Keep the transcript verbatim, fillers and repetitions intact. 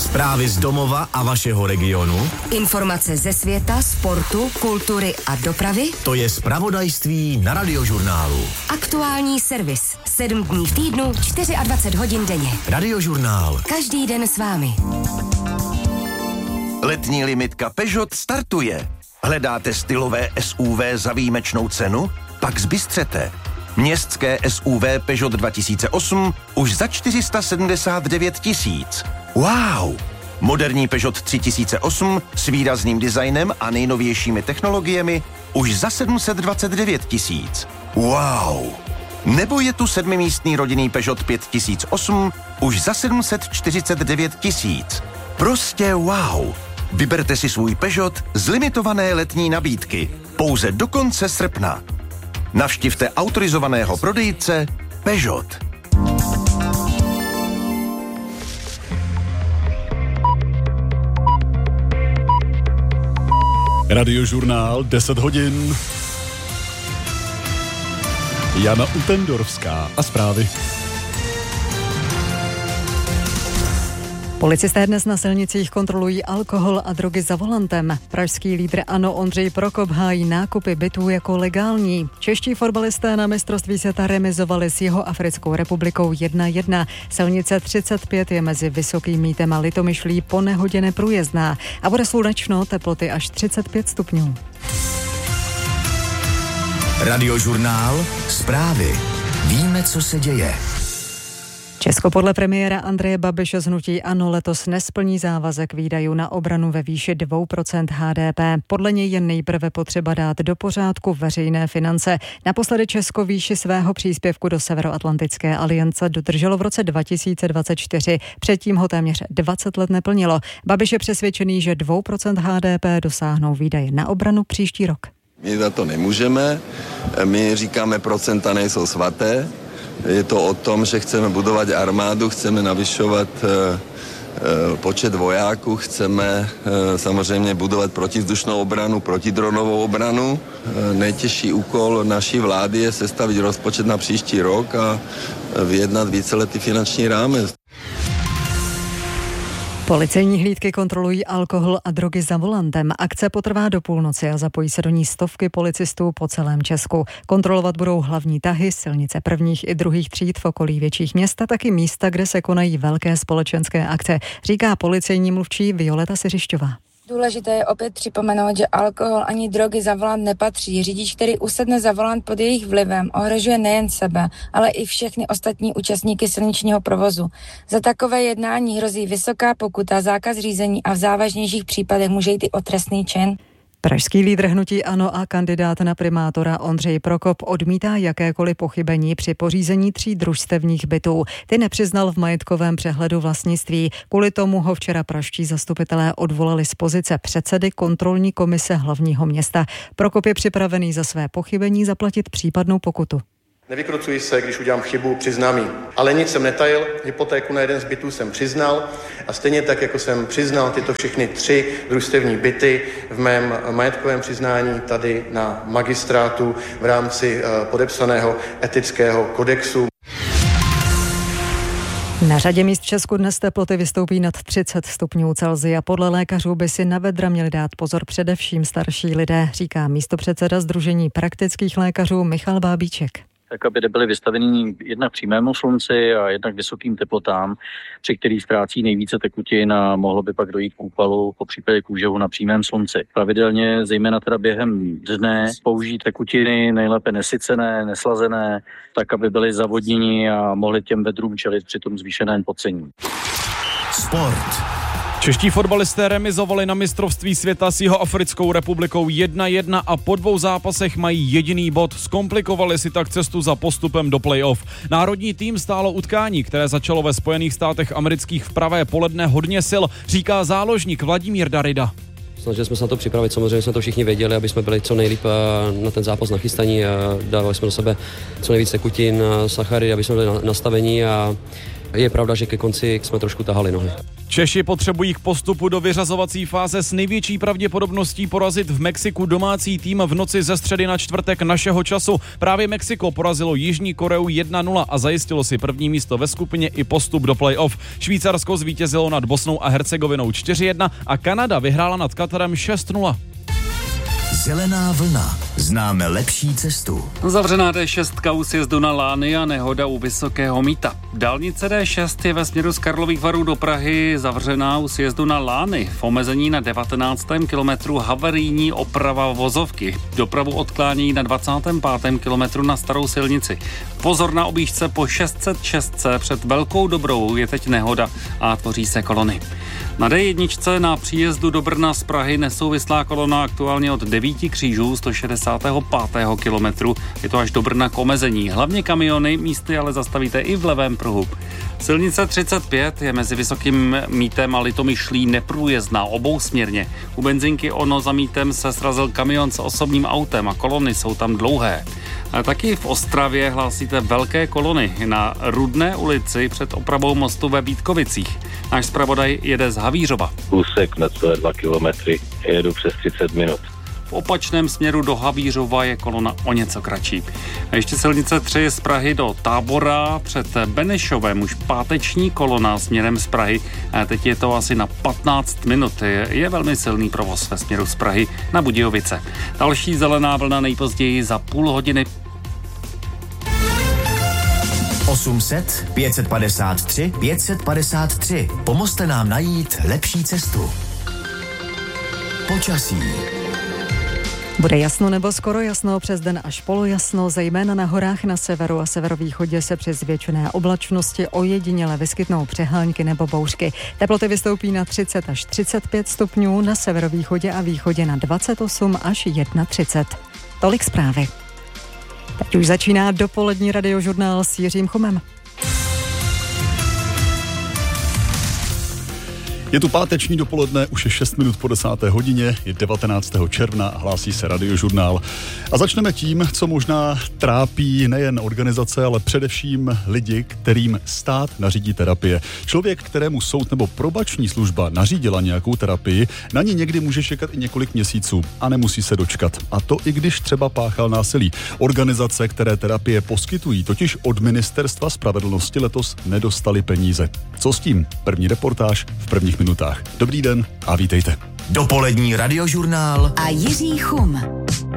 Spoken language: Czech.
Zprávy z domova a vašeho regionu. Informace ze světa, sportu, kultury a dopravy. To je zpravodajství na Radiožurnálu. Aktuální servis. Sedm dní v týdnu, dvacet čtyři hodin denně. Radiožurnál. Každý den s vámi. Letní limitka Peugeot startuje. Hledáte stylové S U V za výjimečnou cenu? Pak zbystřete. Městské S U V Peugeot dva tisíce osm už za čtyři sta sedmdesát devět tisíc. Wow! Moderní Peugeot tři tisíce osm s výrazným designem a nejnovějšími technologiemi už za sedm set dvacet devět tisíc. Wow! Nebo je tu sedmimístný rodinný Peugeot pět tisíc osm už za sedm set čtyřicet devět tisíc. Prostě wow! Vyberte si svůj Peugeot z limitované letní nabídky pouze do konce srpna. Navštivte autorizovaného prodejce Peugeot. Radiožurnál deset hodin. Jana Utendorovská a zprávy. Policisté dnes na silnicích kontrolují alkohol a drogy za volantem. Pražský lídr ANO Ondřej Prokop hájí nákupy bytů jako legální. Čeští fotbalisté na mistrovství světa remizovali s Jihoafrickou republikou jedna jedna. Silnice třicet pět je mezi Vysokým Mýtem a Litomyšlí po nehodě neprůjezdná a bude slunečno, teploty až třicet pět stupňů. Radiožurnál. Zprávy. Víme, co se děje. Česko podle premiéra Andreje Babiše z hnutí ANO letos nesplní závazek výdajů na obranu ve výši dvě procenta H D P. Podle něj je nejprve potřeba dát do pořádku veřejné finance. Naposledy Česko výši svého příspěvku do Severoatlantické aliance dodrželo v roce dva tisíce dvacet čtyři. Předtím ho téměř dvacet let neplnilo. Babiš je přesvědčený, že dvě procenta H D P dosáhnou výdaje na obranu příští rok. My za to nemůžeme. My říkáme, procenta nejsou svaté. Je to o tom, že chceme budovat armádu, chceme navyšovat e, e, počet vojáků, chceme e, samozřejmě budovat protivzdušnou obranu, protidronovou obranu. E, nejtěžší úkol naší vlády je sestavit rozpočet na příští rok a vyjednat víceletý finanční rámec. Policejní hlídky kontrolují alkohol a drogy za volantem. Akce potrvá do půlnoci a zapojí se do ní stovky policistů po celém Česku. Kontrolovat budou hlavní tahy, silnice prvních i druhých tříd v okolí větších měst a taky místa, kde se konají velké společenské akce, říká policejní mluvčí Violeta Siřišťová. Důležité je opět připomenout, že alkohol ani drogy za volant nepatří. Řidič, který usedne za volant pod jejich vlivem, ohrožuje nejen sebe, ale i všechny ostatní účastníky silničního provozu. Za takové jednání hrozí vysoká pokuta, zákaz řízení a v závažnějších případech může jít i o trestný čin. Pražský lídr hnutí ANO a kandidát na primátora Ondřej Prokop odmítá jakékoliv pochybení při pořízení tří družstevních bytů. Ty nepřiznal v majetkovém přehledu vlastnictví. Kvůli tomu ho včera pražští zastupitelé odvolali z pozice předsedy kontrolní komise hlavního města. Prokop je připravený za své pochybení zaplatit případnou pokutu. Nevykrucuji se, když udělám chybu, přiznám ji. Ale nic jsem netajil, hypotéku na jeden z bytů jsem přiznal a stejně tak, jako jsem přiznal tyto všechny tři družstevní byty v mém majetkovém přiznání tady na magistrátu v rámci podepsaného etického kodexu. Na řadě míst v Česku dnes teploty vystoupí nad třicet stupňů Celsia. Podle lékařů by si na vedra měli dát pozor především starší lidé, říká místopředseda Sdružení praktických lékařů Michal Bábíček. Tak aby nebyly vystaveny jednak přímému slunci a jednak vysokým teplotám, při kterých ztrácí nejvíce tekutin a mohlo by pak dojít k úpalu, po případě k úžehu na přímém slunci. Pravidelně, zejména teda během dne, použít tekutiny nejlépe nesycené, neslazené, tak aby byly zavodněni a mohli těm vedrům čelit při tom zvýšeném pocení. Sport. Čeští fotbalisté remizovali na mistrovství světa s Jihoafrickou republikou jedna jedna a po dvou zápasech mají jediný bod. Zkomplikovali si tak cestu za postupem do play-off. Národní tým stálo utkání, které začalo ve Spojených státech amerických v pravé poledne hodně sil, říká záložník Vladimír Darida. Snažili jsme se na to připravit, samozřejmě jsme to všichni věděli, aby jsme byli co nejlíp na ten zápas nachystaní a dávali jsme do sebe co nejvíc tekutin, sachary, aby jsme byli nastavení a Je pravda, že ke konci jsme trošku tahali nohy. Češi potřebují k postupu do vyřazovací fáze s největší pravděpodobností porazit v Mexiku domácí tým v noci ze středy na čtvrtek našeho času. Právě Mexiko porazilo Jižní Koreu jedna nula a zajistilo si první místo ve skupině i postup do play-off. Švýcarsko zvítězilo nad Bosnou a Hercegovinou čtyři jedna a Kanada vyhrála nad Katarem šest nula. Zelená vlna. Známe lepší cestu. Zavřená D šest u sjezdu na Lány a nehoda u Vysokého Mýta. Dálnice D šest je ve směru z Karlových Varů do Prahy zavřená u sjezdu na Lány. V omezení na devatenáctém kilometru havarijní oprava vozovky. Dopravu odklání na dvacátém pátém kilometru na starou silnici. Pozor na objížďce po šest set šest před Velkou Dobrou je teď nehoda a tvoří se kolony. Na D jedna na příjezdu do Brna z Prahy nesouvislá kolona aktuálně od devíti křížů sto šedesátého pátého kilometru. Je to až do Brna k omezení. Hlavně kamiony, místy ale zastavíte i v levém pruhu. Silnice třicet pět je mezi Vysokým Mýtem a Litomyšlí neprůjezdná obousměrně. U benzinky Ono za Mýtem se srazil kamion s osobním autem a kolony jsou tam dlouhé. A taky v Ostravě hlásíte velké kolony na Rudné ulici před opravou mostu ve Vítkovicích. Náš zpravodaj jede z Havířova. Úsek na celé dva kilometry, jedu přes třicet minut. V opačném směru do Havířova je kolona o něco kratší. A ještě silnice tři z Prahy do Tábora před Benešovem už páteční kolona směrem z Prahy. A teď je to asi na patnáct minut. Je, je velmi silný provoz ve směru z Prahy na Budějovice. Další zelená vlna nejpozději za půl hodiny. osm set, pět set padesát tři, pět set padesát tři. Pomozte nám najít lepší cestu. Počasí. Bude jasno nebo skoro jasno, přes den až polojasno, zejména na horách na severu a severovýchodě se přes zvětšené oblačnosti ojediněle vyskytnou přehánky nebo bouřky. Teploty vystoupí na třicet až třicet pět stupňů, na severovýchodě a východě na dvacet osm až třicet jedna. Tolik zprávy. Teď už začíná dopolední radiožurnál s Jiřím Chomem. Je tu páteční dopoledne, už je šest minut po desáté hodině, je devatenáctého června a hlásí se radiožurnál. A začneme tím, co možná trápí nejen organizace, ale především lidi, kterým stát nařídí terapie. Člověk, kterému soud nebo probační služba nařídila nějakou terapii, na ní někdy může čekat i několik měsíců a nemusí se dočkat. A to i když třeba páchal násilí. Organizace, které terapie poskytují, totiž od Ministerstva spravedlnosti letos nedostali peníze. Co s tím? První reportáž v prvních minutách. Dobrý den a vítejte. Dopolední radiožurnál a Jiří Chum.